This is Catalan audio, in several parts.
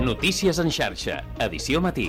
Notícies en xarxa, edició matí.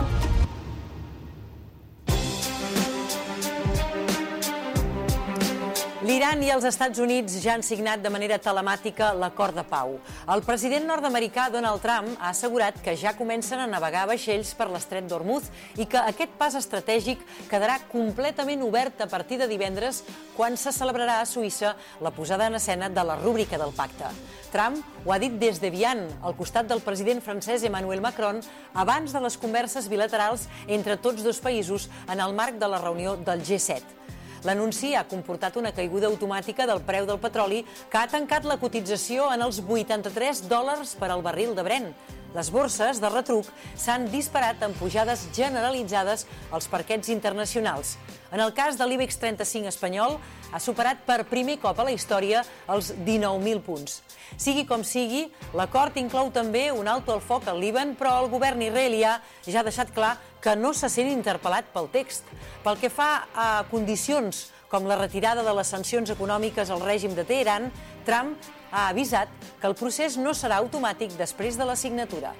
L'Iran i els Estats Units ja han signat de manera telemàtica l'acord de pau. El president nord-americà Donald Trump ha assegurat que ja comencen a navegar vaixells per l'estret d'Hormuz i que aquest pas estratègic quedarà completament obert a partir de divendres, quan se celebrarà a Suïssa la posada en escena de la rúbrica del pacte. Trump ho ha dit des de Vian, al costat del president francès Emmanuel Macron, abans de les converses bilaterals entre tots dos països en el marc de la reunió del G7. L'anunci ha comportat una caiguda automàtica del preu del petroli, que ha tancat la cotització en els $83 per al barril de Brent. Les borses de retruc s'han disparat amb pujades generalitzades als parquets internacionals. En el cas de l'IBEX 35 espanyol, ha superat per primer cop a la història els 19.000 punts. Sigui com sigui, l'acord inclou també un alto al foc al Líban, però el govern israelià ja ha deixat clar que no se sent interpel·lat pel text. Pel que fa a condicions com la retirada de les sancions econòmiques al règim de Teheran, Trump ha avisat que el procés no serà automàtic després de la signatura.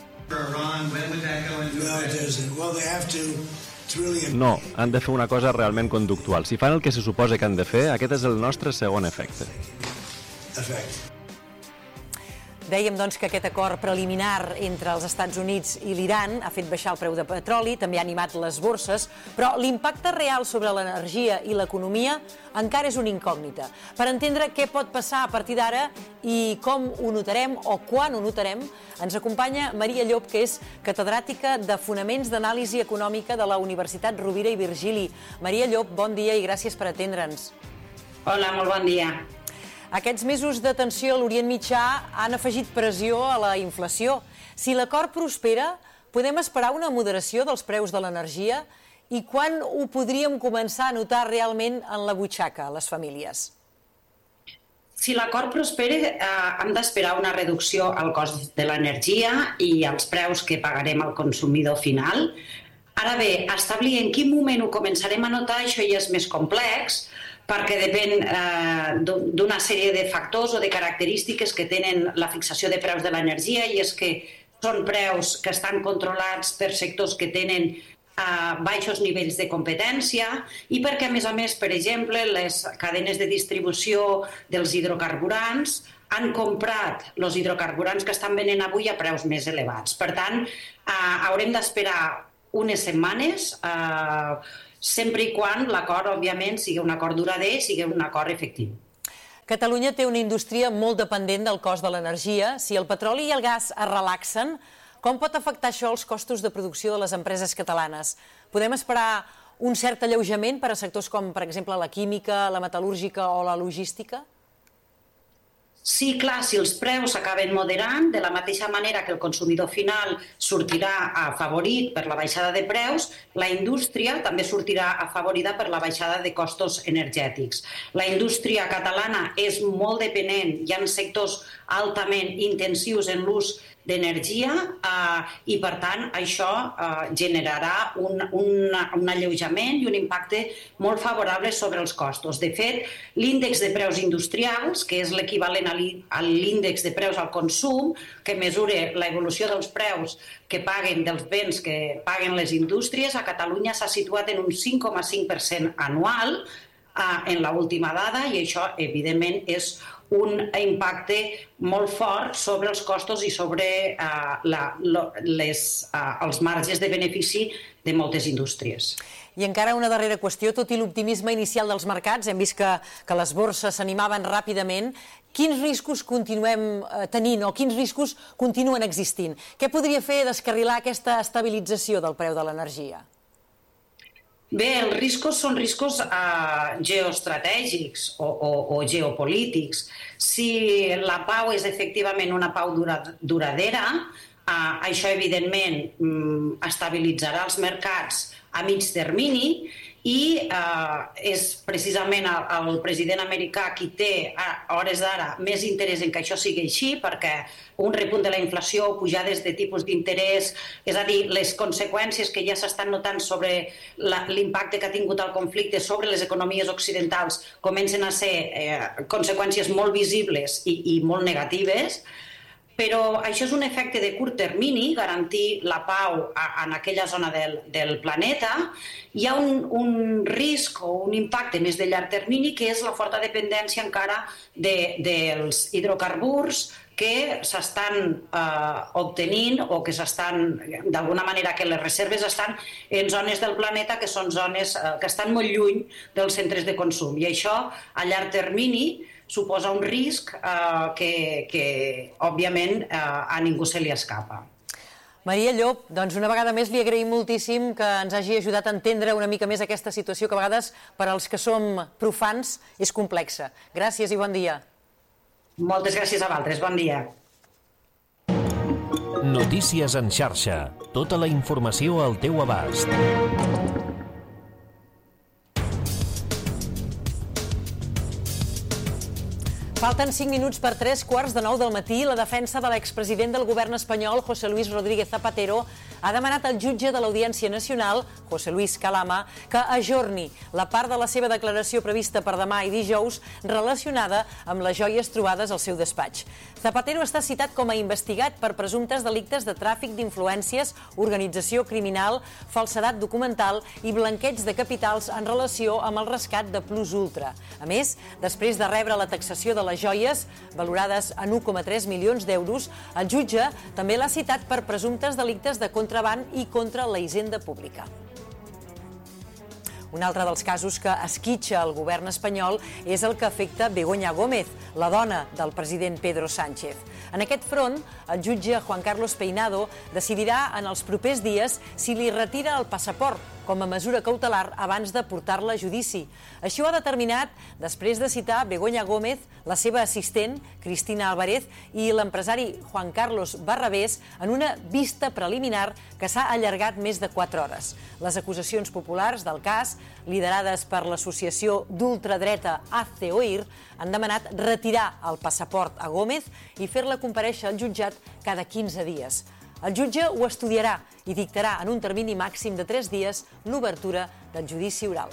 No, han de fer una cosa realment conductual. Si fan el que se suposa que han de fer, aquest és el nostre segon efecte. Dèiem, doncs, que aquest acord preliminar entre els Estats Units i l'Iran ha fet baixar el preu de petroli, també ha animat les borses, però l'impacte real sobre l'energia i l'economia encara és una incògnita. Per entendre què pot passar a partir d'ara i com ho notarem o quan ho notarem, ens acompanya Maria Llop, que és catedràtica de Fonaments d'Anàlisi Econòmica de la Universitat Rovira i Virgili. Maria Llop, bon dia i gràcies per atendre'ns. Hola, molt bon dia. Aquests mesos de tensió a l'Orient Mitjà han afegit pressió a la inflació. Si l'acord prospera, podem esperar una moderació dels preus de l'energia? I quan ho podríem començar a notar realment en la butxaca, les famílies? Si l'acord prospera, hem d'esperar una reducció al cost de l'energia i als preus que pagarem al consumidor final. Ara bé, establir en quin moment ho començarem a notar, això ja és més complex, perquè depèn d'una sèrie de factors o de característiques que tenen la fixació de preus de l'energia, i és que són preus que estan controlats per sectors que tenen baixos nivells de competència i perquè, a més, per exemple, les cadenes de distribució dels hidrocarburants han comprat els hidrocarburants que estan venent avui a preus més elevats. Per tant, haurem d'esperar unes setmanes, sempre i quan l'acord, òbviament, sigui un acord durader, sigui un acord efectiu. Catalunya té una indústria molt dependent del cost de l'energia. Si el petroli i el gas es relaxen, com pot afectar això els costos de producció de les empreses catalanes? Podem esperar un cert alleujament per a sectors com, per exemple, la química, la metal·lúrgica o la logística? Sí, clar, si els preus s'acaben moderant, de la mateixa manera que el consumidor final sortirà afavorit per la baixada de preus, la indústria també sortirà afavorida per la baixada de costos energètics. La indústria catalana és molt dependent, hi ha sectors altament intensius en l'ús d'energia i, per tant, això generarà un alleujament i un impacte molt favorable sobre els costos. De fet, l'índex de preus industrials, que és l'equivalent a l'índex de preus al consum, que mesura l'evolució dels preus que paguen dels béns que paguen les indústries, a Catalunya s'ha situat en un 5,5% anual en l'última dada, i això, evidentment, és un impacte molt fort sobre els costos i sobre els marges de benefici de moltes indústries. I encara una darrera qüestió, tot i l'optimisme inicial dels mercats, hem vist que les borses s'animaven ràpidament. Quins riscos continuem tenint o quins riscos continuen existint? Què podria fer descarrilar aquesta estabilització del preu de l'energia? Bé, els riscos són riscos geoestratègics o geopolítics. Si la pau és efectivament una pau duradera, això evidentment estabilitzarà els mercats a mig termini i és precisament el president americà qui té a hores d'ara més interès en que això sigui així, perquè un repunt de la inflació, pujades de tipus d'interès, és a dir, les conseqüències que ja s'estan notant sobre l'impacte que ha tingut el conflicte sobre les economies occidentals comencen a ser conseqüències molt visibles i molt negatives. però això és un efecte de curt termini, garantir la pau en aquella zona del planeta. Hi ha un risc o un impacte més de llarg termini, que és la forta dependència encara dels hidrocarburs que s'estan obtenint o que s'estan, d'alguna manera, que les reserves estan en zones del planeta que són zones que estan molt lluny dels centres de consum. I això, a llarg termini, suposa un risc que òbviament, a ningú se li escapa. Maria Llop, doncs una vegada més li agraïm moltíssim que ens hagi ajudat a entendre una mica més aquesta situació que a vegades per als que som profans és complexa. Gràcies i bon dia. Moltes gràcies a vosaltres, bon dia. Notícies en xarxa. Tota la informació al teu abast. Falten 5 minuts per 3:15 del matí. La defensa de l'expresident del govern espanyol, José Luis Rodríguez Zapatero, ha demanat al jutge de l'Audiència Nacional, José Luis Calama, que ajorni la part de la seva declaració prevista per demà i dijous relacionada amb les joies trobades al seu despatx. Zapatero està citat com a investigat per presumptes delictes de tràfic d'influències, organització criminal, falsedat documental i blanqueig de capitals en relació amb el rescat de Plus Ultra. A més, després de rebre la taxació de les joies, valorades en 1,3 milions d'euros, el jutge també l'ha citat per presumptes delictes de contraban i contra la hisenda pública. Un altre dels casos que esquitxa el govern espanyol és el que afecta Begoña Gómez, la dona del president Pedro Sánchez. En aquest front, el jutge Juan Carlos Peinado decidirà en els propers dies si li retira el passaport com a mesura cautelar abans de portar-la a judici. Així ho ha determinat després de citar Begoña Gómez, la seva assistent, Cristina Álvarez, i l'empresari Juan Carlos Barrabés en una vista preliminar que s'ha allargat més de 4 hores. Les acusacions populars del cas, liderades per l'associació d'ultradreta Hazte Oír, han demanat retirar el passaport a Gómez i fer-la comparèixer al jutjat cada 15 dies. El jutge ho estudiarà i dictarà en un termini màxim de 3 dies l'obertura del judici oral.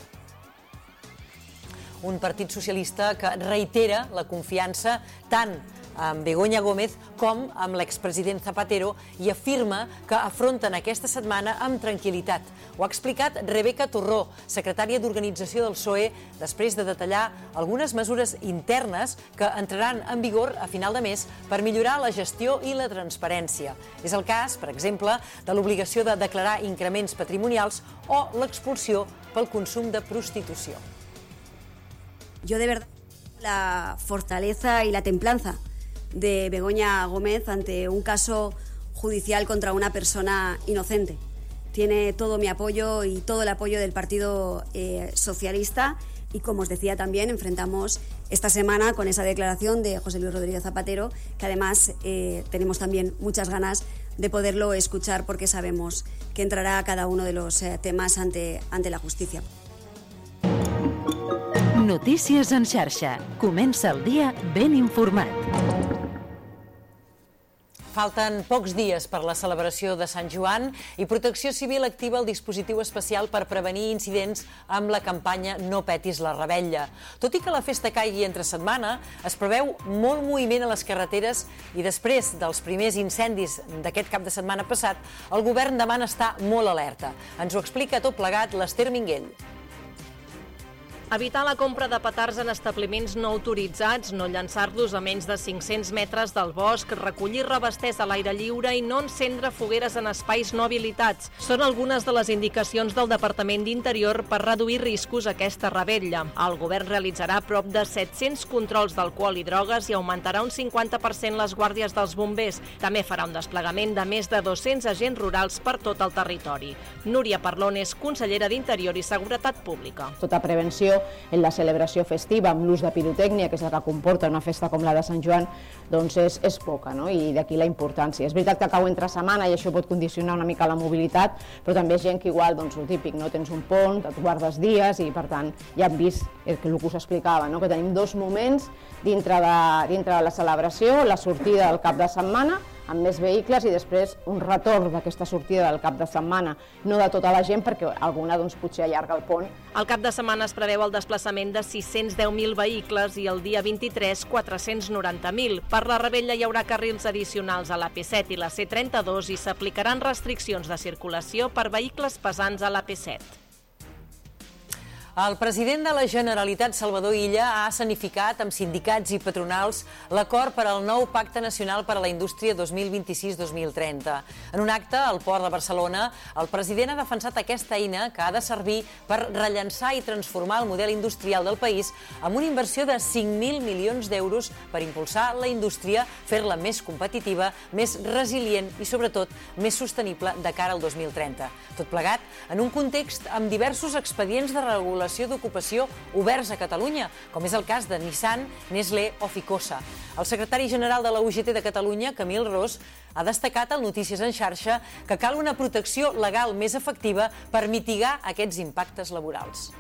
Un partit socialista que reitera la confiança tant amb Begoña Gómez com amb l'expresident Zapatero i afirma que afronten aquesta setmana amb tranquil·litat. Ho ha explicat Rebeca Torró, secretària d'Organització del PSOE, després de detallar algunes mesures internes que entraran en vigor a final de mes per millorar la gestió i la transparència. És el cas, per exemple, de l'obligació de declarar increments patrimonials o l'expulsió pel consum de prostitució. Yo de verdad la fortaleza y la templanza de Begoña Gómez ante un caso judicial contra una persona inocente. Tiene todo mi apoyo y todo el apoyo del Partido Socialista y, como os decía, también enfrentamos esta semana con esa declaración de José Luis Rodríguez Zapatero, que además tenemos también muchas ganas de poderlo escuchar porque sabemos que entrará a cada uno de los temas ante la justicia. Notícies en xarxa. Comença el dia ben informat. Falten pocs dies per la celebració de Sant Joan i Protecció Civil activa el dispositiu especial per prevenir incidents amb la campanya No petis la revetlla. Tot i que la festa caigui entre setmana, es preveu molt moviment a les carreteres i després dels primers incendis d'aquest cap de setmana passat, el govern demana estar molt alerta. Ens ho explica tot plegat l'Ester Minguell. Evitar la compra de petards en establiments no autoritzats, no llançar-los a menys de 500 metres del bosc, recollir revesters a l'aire lliure i no encendre fogueres en espais no habilitats. Són algunes de les indicacions del Departament d'Interior per reduir riscos a aquesta revetlla. El govern realitzarà prop de 700 controls d'alcohol i drogues i augmentarà un 50% les guàrdies dels bombers. També farà un desplegament de més de 200 agents rurals per tot el territori. Núria Parlon és consellera d'Interior i Seguretat Pública. Tota prevenció en la celebració festiva amb l'ús de pirotècnia, que és el que comporta una festa com la de Sant Joan, doncs és poca, no? I d'aquí la importància. És veritat que cau entre setmana i això pot condicionar una mica la mobilitat, però també és gent que igual, doncs el típic, no? Tens un pont, et guardes dies i per tant ja hem vist el que us explicava, no? Que tenim 2 moments dintre de la celebració, la sortida del cap de setmana amb més vehicles i després un retorn d'aquesta sortida del cap de setmana, no de tota la gent perquè alguna potser allarga el pont. El cap de setmana es preveu el desplaçament de 610.000 vehicles i el dia 23 490.000. Per la Rebella hi haurà carrils addicionals a l'AP7 i la C32 i s'aplicaran restriccions de circulació per vehicles pesants a l'AP7. El president de la Generalitat, Salvador Illa, ha escenificat amb sindicats i patronals l'acord per al nou Pacte Nacional per a la Indústria 2026-2030. En un acte al Port de Barcelona, el president ha defensat aquesta eina que ha de servir per rellançar i transformar el model industrial del país amb una inversió de 5.000 milions d'euros per impulsar la indústria, fer-la més competitiva, més resilient i, sobretot, més sostenible de cara al 2030. Tot plegat en un context amb diversos expedients de regulació d'ocupació oberts a Catalunya, com és el cas de Nissan, Nestlé o Ficosa. El secretari general de la UGT de Catalunya, Camil Ros, ha destacat al Notícies en xarxa que cal una protecció legal més efectiva per mitigar aquests impactes laborals.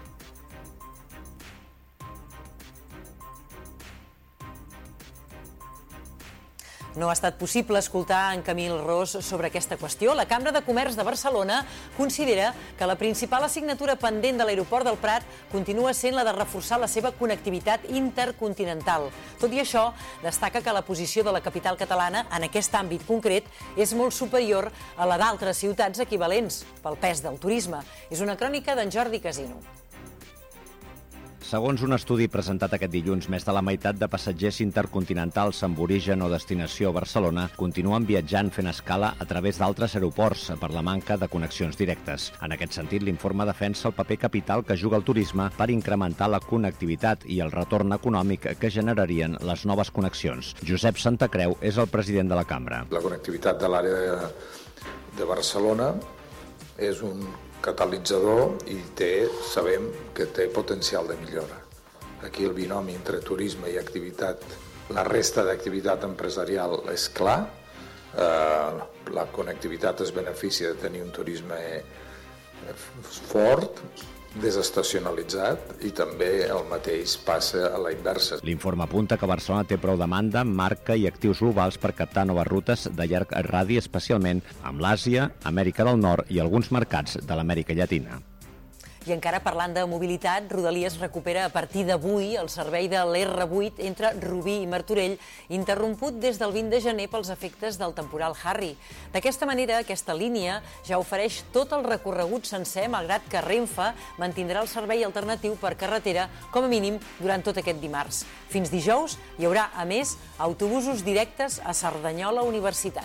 No ha estat possible escoltar en Camil Ros sobre aquesta qüestió. La Cambra de Comerç de Barcelona considera que la principal assignatura pendent de l'aeroport del Prat continua sent la de reforçar la seva connectivitat intercontinental. Tot i això, destaca que la posició de la capital catalana en aquest àmbit concret és molt superior a la d'altres ciutats equivalents pel pes del turisme. És una crònica d'en Jordi Casino. Segons un estudi presentat aquest dilluns, més de la meitat de passatgers intercontinentals amb origen o destinació a Barcelona continuen viatjant fent escala a través d'altres aeroports per la manca de connexions directes. En aquest sentit, l'informe defensa el paper capital que juga el turisme per incrementar la connectivitat i el retorn econòmic que generarien les noves connexions. Josep Santacreu és el president de la Cambra. La connectivitat de l'àrea de Barcelona és un catalitzador i sabem que té potencial de millora. Aquí el binomi entre turisme i activitat, la resta d'activitat empresarial és clar. La connectivitat es beneficia de tenir un turisme fort, desestacionalitzat, i també el mateix passa a la inversa. L'informe apunta que Barcelona té prou demanda, marca i actius globals per captar noves rutes de llarg radi, especialment amb l'Àsia, Amèrica del Nord i alguns mercats de l'Amèrica Llatina. I encara parlant de mobilitat, Rodalies recupera a partir d'avui el servei de l'R8 entre Rubí i Martorell, interromput des del 20 de gener pels efectes del temporal Harry. D'aquesta manera, aquesta línia ja ofereix tot el recorregut sencer, malgrat que Renfe mantindrà el servei alternatiu per carretera, com a mínim, durant tot aquest dimarts. Fins dijous hi haurà, a més, autobusos directes a Cerdanyola Universitat.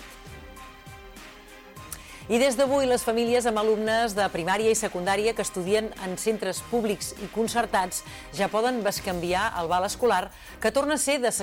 I des d'avui, les famílies amb alumnes de primària i secundària que estudien en centres públics i concertats ja poden bescanviar el val escolar, que torna a ser de